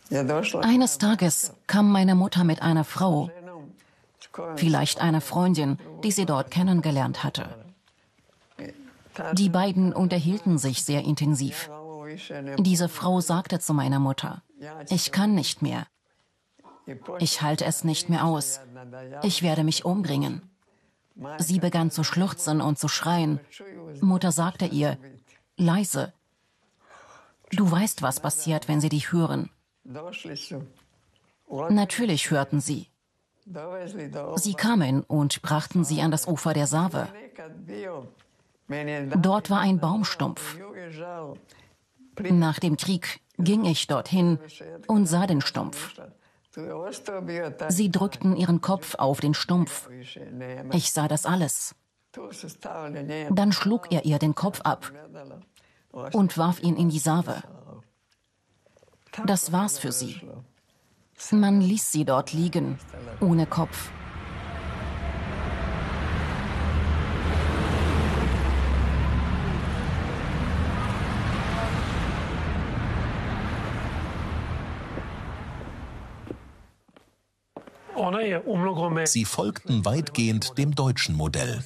Eines Tages kam meine Mutter mit einer Frau, vielleicht einer Freundin, die sie dort kennengelernt hatte. Die beiden unterhielten sich sehr intensiv. Diese Frau sagte zu meiner Mutter: Ich kann nicht mehr. Ich halte es nicht mehr aus. Ich werde mich umbringen. Sie begann zu schluchzen und zu schreien. Mutter sagte ihr: Leise. Du weißt, was passiert, wenn sie dich hören. Natürlich hörten sie. Sie kamen und brachten sie an das Ufer der Save. Dort war ein Baumstumpf. Nach dem Krieg ging ich dorthin und sah den Stumpf. Sie drückten ihren Kopf auf den Stumpf. Ich sah das alles. Dann schlug er ihr den Kopf ab und warf ihn in die Save. Das war's für sie. Man ließ sie dort liegen, ohne Kopf. Sie folgten weitgehend dem deutschen Modell.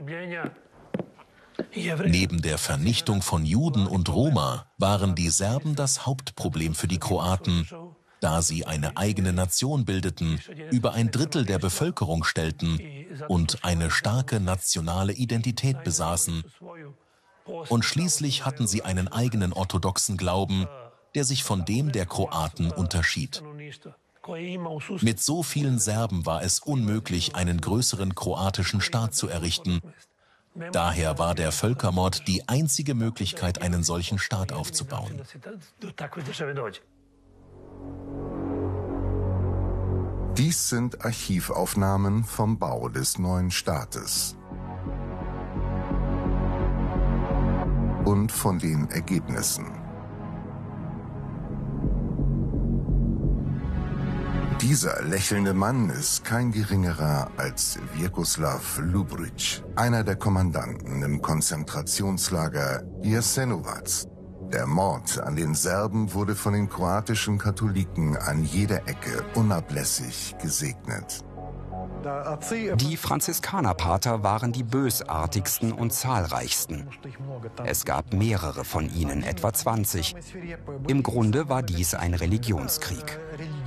Neben der Vernichtung von Juden und Roma waren die Serben das Hauptproblem für die Kroaten, da sie eine eigene Nation bildeten, über ein Drittel der Bevölkerung stellten und eine starke nationale Identität besaßen. Und schließlich hatten sie einen eigenen orthodoxen Glauben, der sich von dem der Kroaten unterschied. Mit so vielen Serben war es unmöglich, einen größeren kroatischen Staat zu errichten. Daher war der Völkermord die einzige Möglichkeit, einen solchen Staat aufzubauen. Dies sind Archivaufnahmen vom Bau des neuen Staates und von den Ergebnissen. Dieser lächelnde Mann ist kein geringerer als Vjekoslav Ljubrić, einer der Kommandanten im Konzentrationslager Jasenovac. Der Mord an den Serben wurde von den kroatischen Katholiken an jeder Ecke unablässig gesegnet. Die Franziskanerpater waren die bösartigsten und zahlreichsten. Es gab mehrere von ihnen, etwa 20. Im Grunde war dies ein Religionskrieg.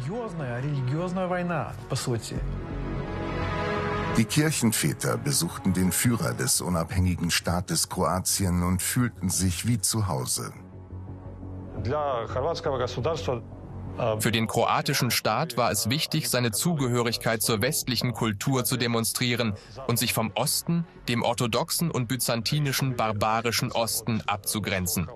Die Kirchenväter besuchten den Führer des unabhängigen Staates Kroatien und fühlten sich wie zu Hause. Für den kroatischen Staat war es wichtig, seine Zugehörigkeit zur westlichen Kultur zu demonstrieren und sich vom Osten, dem orthodoxen und byzantinischen barbarischen Osten abzugrenzen.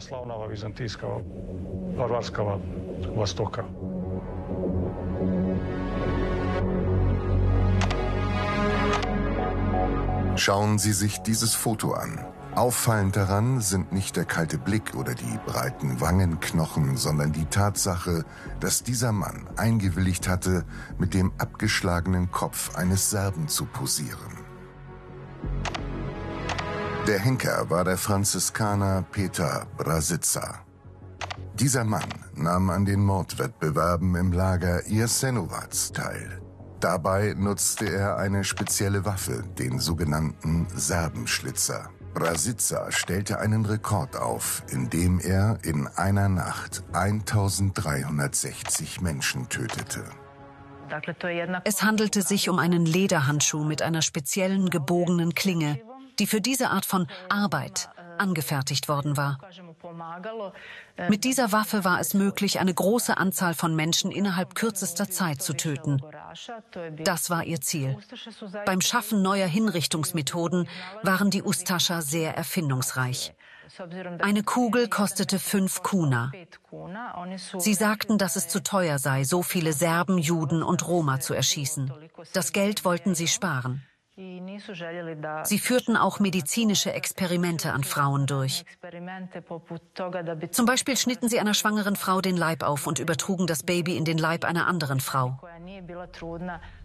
Schauen Sie sich dieses Foto an. Auffallend daran sind nicht der kalte Blick oder die breiten Wangenknochen, sondern die Tatsache, dass dieser Mann eingewilligt hatte, mit dem abgeschlagenen Kopf eines Serben zu posieren. Der Henker war der Franziskaner Petar Brasica. Dieser Mann nahm an den Mordwettbewerben im Lager Jasenovac teil. Dabei nutzte er eine spezielle Waffe, den sogenannten Serbenschlitzer. Brasica stellte einen Rekord auf, indem er in einer Nacht 1360 Menschen tötete. Es handelte sich um einen Lederhandschuh mit einer speziellen gebogenen Klinge, die für diese Art von Arbeit angefertigt worden war. Mit dieser Waffe war es möglich, eine große Anzahl von Menschen innerhalb kürzester Zeit zu töten. Das war ihr Ziel. Beim Schaffen neuer Hinrichtungsmethoden waren die Ustascha sehr erfindungsreich. Eine Kugel kostete 5 Kuna. Sie sagten, dass es zu teuer sei, so viele Serben, Juden und Roma zu erschießen. Das Geld wollten sie sparen. Sie führten auch medizinische Experimente an Frauen durch. Zum Beispiel schnitten sie einer schwangeren Frau den Leib auf und übertrugen das Baby in den Leib einer anderen Frau.